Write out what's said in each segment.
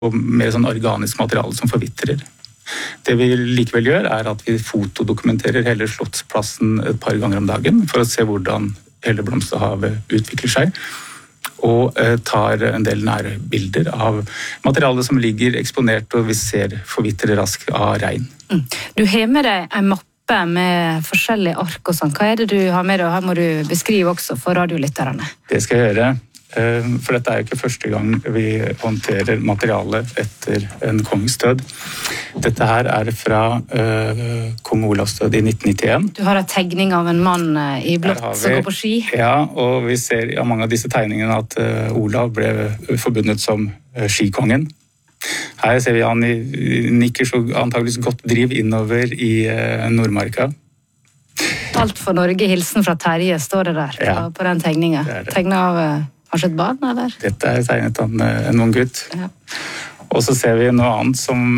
og mer sånn organisk materiale som forvitrer. Det vi likevel gjør at vi fotodokumenterer hele Slottsplassen et par ganger om dagen for å se hvordan hele blomsterhavet utvikler seg, og tar en del nære bilder av materialet som ligger eksponert og vi ser forvitre raskt av regn. Du har med deg en mappe med forskjellige ark og sånn. Hva det du har med deg, og her må du beskrive også for radiolytterne? Det skal jeg gjøre. For dette jo ikke første gang vi håndterer materiale etter en kongens død. Dette her fra kong Olavs død i 1991. Du har en tegning av en mann i blått som går på ski. Ja, og vi ser av mange av disse tegningene at Olav ble forbundet som skikongen. Her ser vi han nikker så antageligvis godt driv innover i Nordmarka. Alt for Norge, hilsen fra Terje, står det der på den tegningen. Tegnet av kanskje et barn, eller? Dette tegnet av en ung gutt. Ja. Og så ser vi noe annet som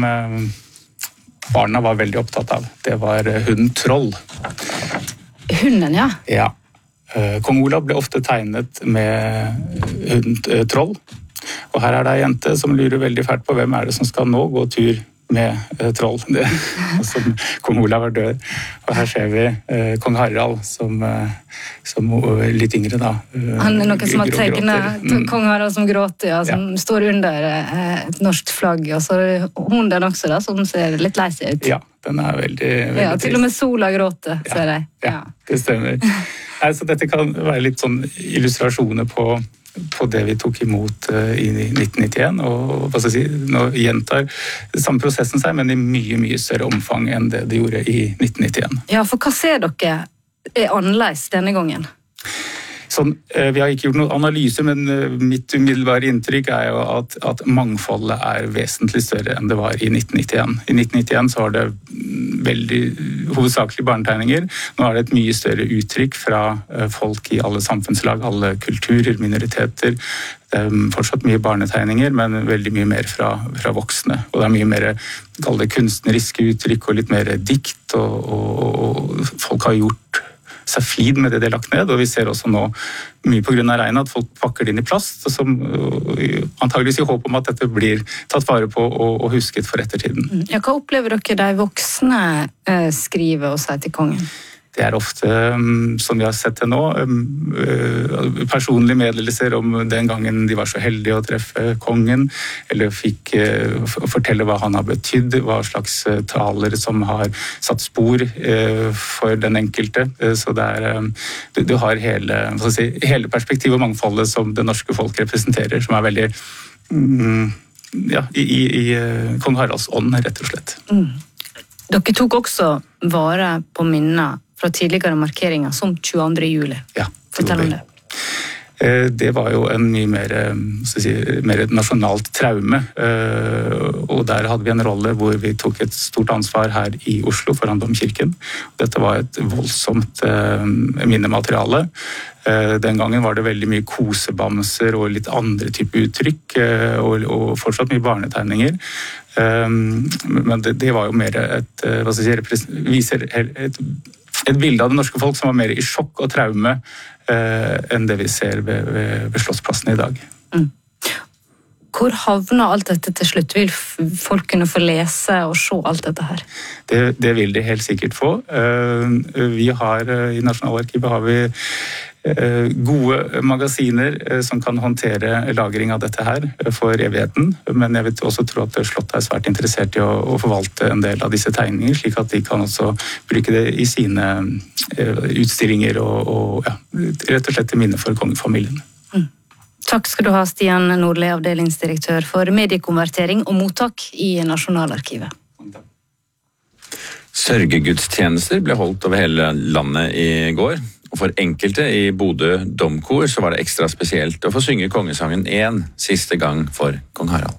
barna var veldig opptatt av. Det var hunden Troll. Hunden, ja? Ja. Kong Olav ble ofte tegnet med hunden Troll. Og her det en jente som lurer veldig fælt på hvem det som skal nå gå tur med Troll, som kong Olav død. Og her ser vi kong Harald som litt yngre da. Han noen som har tegnet kong Harald som gråter, som står under et norsk flagg, og så hunden også da, som ser litt lei seg ut. Ja, den veldig ja, til og med sola gråter, ser jeg. Ja, det stemmer. Så dette kan være litt sånn illustrasjoner på det vi tok imot i 1991, og hva skal jeg si, nå gjentar samme prosessen seg, men i mye, mye større omfang enn det gjorde i 1991. Ja, for hva ser dere annerledes denne gangen? Sånn, vi har ikke gjort noen analyse, men mitt umiddelbare inntrykk jo at mangfoldet vesentlig større enn det var i 1991. I 1991 så var det veldig hovedsakelig barnetegninger. Nå det et mye større uttrykk fra folk i alle samfunnslag, alle kulturer, minoriteter. Det fortsatt mye barnetegninger, men veldig mye mer fra voksne. Og det mye mer kunstneriske uttrykk og litt mer dikt, og folk har gjort seg flid med det de har lagt ned, og vi ser også nå mye på grunn av regnet at folk pakker det inn i plast, som antageligvis i håp om at dette blir tatt vare på og husket for ettertiden. Ja, hva opplever dere de voksne skriver og sier til kongen? Det ofte, som vi har sett til nå, personlige meddelelser om den gangen de var så heldige å treffe kongen, eller fikk fortelle hva han har betydd, hva slags taler som har satt spor for den enkelte. Så du har hele perspektivet og mangfoldet som det norske folk representerer, som veldig i kong Haralds ånd, rett og slett. Dere tok også vare på minner fra tidligere markeringer som 22. juli. Ja, fortell om det. Det var jo en mye mer nasjonalt traume, og der hadde vi en rolle hvor vi tok et stort ansvar her i Oslo foran Domkirken. Dette var et voldsomt minnemateriale. Den gangen var det veldig mye kosebamser og litt andre typer uttrykk, og fortsatt mye barnetegninger. Men det var jo mer viser et bilde av det norske folk som var mer i sjokk og traume enn det vi ser ved Slottsplassen i dag. Hvor havner alt dette til slutt? Vil folk kunne få lese og se alt dette her? Det vil de helt sikkert få. Vi har i Nasjonalarkivet har vi gode magasiner som kan håndtere lagring av dette her for evigheten, men jeg vil også tro at Slottet svært interessert i å forvalte en del av disse tegninger, slik at de kan også bruke det i sine utstillinger og rett og slett til minne for kongefamilien. Takk skal du ha, Stian Nordli, avdelingsdirektør for mediekonvertering og mottak i Nasjonalarkivet. Sørgegudstjenester ble holdt over hele landet i går. Og for enkelte i Bodø domkor så var det ekstra spesielt å få synge kongesangen en siste gang for kong Harald.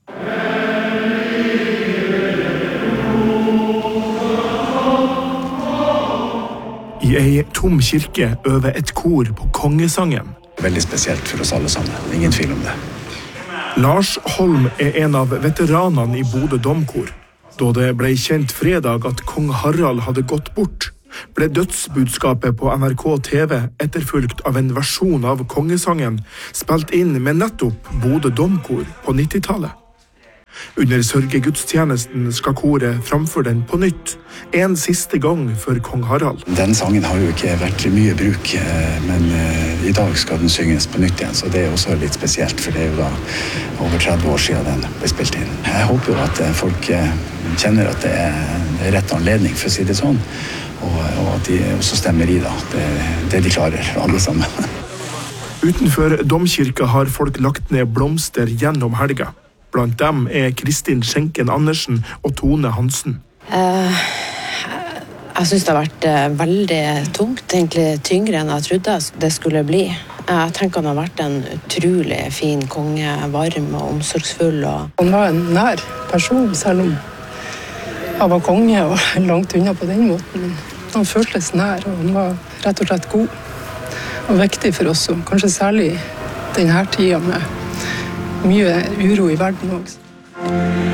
I ei tom kirke øver et kor på kongesangen. Veldig spesielt for oss alle sammen, ingen tvil om det. Lars Holm en av veteranene i Bodø domkor. Da det ble kjent fredag at kong Harald hadde gått bort, ble dødsbudskapet på NRK TV etterfulgt av en versjon av kongesangen spilt inn med nettopp Bodø domkor på 90-tallet. Under sørgegudstjenesten skal koret framføre den på nytt, en siste gang for kong Harald. Den sangen har jo ikke vært mye bruk, men i dag skal den synges på nytt igjen, så det er også litt spesielt, for det er jo da over 30 år siden den ble spilt inn. Jeg håper jo at folk kjenner at det er rett anledning, for å si det sånn, og at de også stemmer i da, det de klarer, alle sammen. Utenfor domkirka har folk lagt ned blomster gjennom helga. Blant dem er Kristin Schenken Andersen og Tone Hansen. Jeg synes det har vært veldig tungt, egentlig tyngre enn jeg trodde det skulle bli. Jeg tenker han har vært en utrolig fin konge, varm og omsorgsfull. Han var en nær person, selv om han var konge og langt unna på den måten. Han føltes nær, og han var rett og slett god og viktig for oss, og kanskje særlig denne tiden med mye uro i verden også.